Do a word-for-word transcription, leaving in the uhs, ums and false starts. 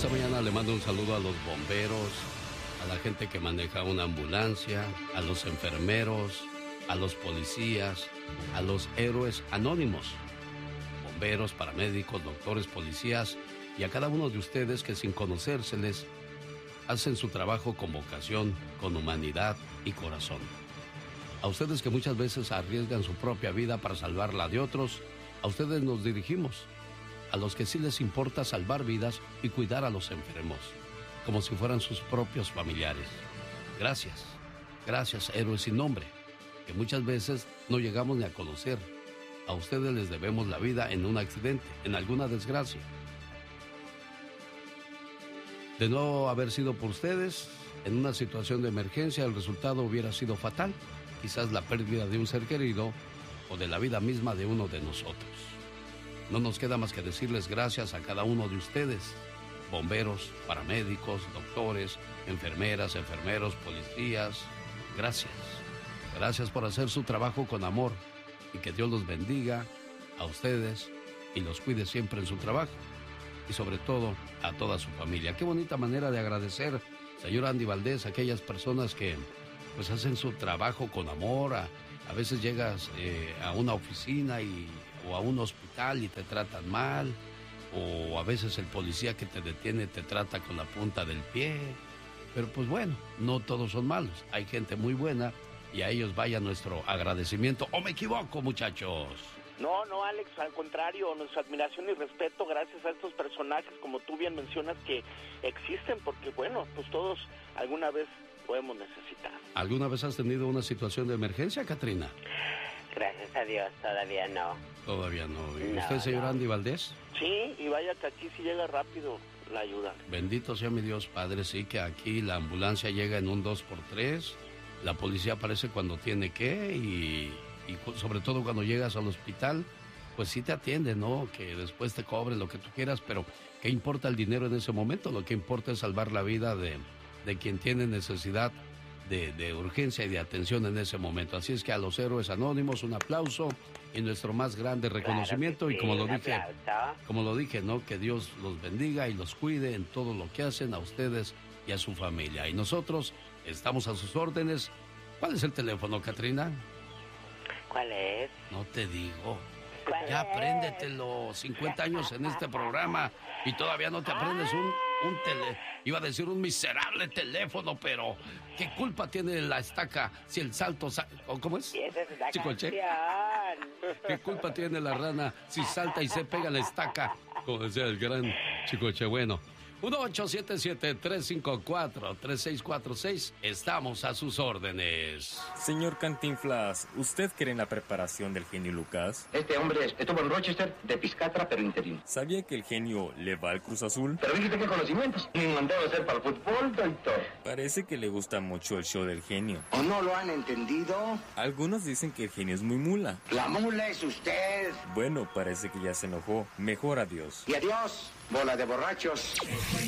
Esta mañana le mando un saludo a los bomberos, a la gente que maneja una ambulancia, a los enfermeros, a los policías, a los héroes anónimos, bomberos, paramédicos, doctores, policías y a cada uno de ustedes que sin conocérseles hacen su trabajo con vocación, con humanidad y corazón. A ustedes que muchas veces arriesgan su propia vida para salvar la de otros, a ustedes nos dirigimos. A los que sí les importa salvar vidas y cuidar a los enfermos, como si fueran sus propios familiares. Gracias, gracias, héroes sin nombre, que muchas veces no llegamos ni a conocer. A ustedes les debemos la vida en un accidente, en alguna desgracia. De no haber sido por ustedes, en una situación de emergencia, el resultado hubiera sido fatal. Quizás la pérdida de un ser querido o de la vida misma de uno de nosotros. No nos queda más que decirles gracias a cada uno de ustedes, bomberos, paramédicos, doctores, enfermeras, enfermeros, policías. Gracias. Gracias por hacer su trabajo con amor y que Dios los bendiga a ustedes y los cuide siempre en su trabajo y sobre todo a toda su familia. Qué bonita manera de agradecer, señor Andy Valdés, a aquellas personas que pues hacen su trabajo con amor. A, a veces llegas eh, a una oficina y o a un hospital y te tratan mal, o a veces el policía que te detiene te trata con la punta del pie, pero pues bueno, no todos son malos, hay gente muy buena y a ellos vaya nuestro agradecimiento. ¿O me equivoco, muchachos? No, no, Alex, al contrario, nuestra admiración y respeto gracias a estos personajes, como tú bien mencionas, que existen, porque bueno, pues todos alguna vez podemos necesitar. ¿Alguna vez has tenido una situación de emergencia, Catrina? Gracias a Dios, todavía no. Todavía no. ¿Y no, usted, señor no. Andy Valdés? Sí, y vaya que aquí sí llega rápido la ayuda. Bendito sea mi Dios, Padre, sí, que aquí la ambulancia llega en un dos por tres, la policía aparece cuando tiene que y, y sobre todo cuando llegas al hospital, pues sí te atiende, ¿no? Que después te cobren lo que tú quieras, pero ¿qué importa el dinero en ese momento? Lo que importa es salvar la vida de, de quien tiene necesidad De, de urgencia y de atención en ese momento. Así es que a los héroes anónimos un aplauso y nuestro más grande reconocimiento. Claro que sí, y como lo dije, aplauso. como lo dije, ¿no? Que Dios los bendiga y los cuide en todo lo que hacen, a ustedes y a su familia. Y nosotros estamos a sus órdenes. ¿Cuál es el teléfono, Catrina? ¿Cuál es? No te digo. ¿Cuál Ya es? apréndetelo. cincuenta años en este programa y todavía no te aprendes un, un tele... Iba a decir un miserable teléfono, pero ¿qué culpa tiene la estaca si el salto... Sa... ¿Cómo es? Y esa es la Chicoche. canción. ¿Qué culpa tiene la rana si salta y se pega la estaca? Como decía el gran Chicoche. Bueno, uno ocho siete siete, tres cinco cuatro, tres seis cuatro seis. Estamos a sus órdenes. Señor Cantinflas, ¿usted cree en la preparación del genio Lucas? Este hombre estuvo en Rochester de Piscatra, pero interino. ¿Sabía que el genio le va al Cruz Azul? Pero fíjate qué conocimientos. Mandado a ser para el fútbol, doctor. Parece que le gusta mucho el show del genio. ¿O no lo han entendido? Algunos dicen que el genio es muy mula. La mula es usted. Bueno, parece que ya se enojó. Mejor adiós. Y adiós, bola de borrachos.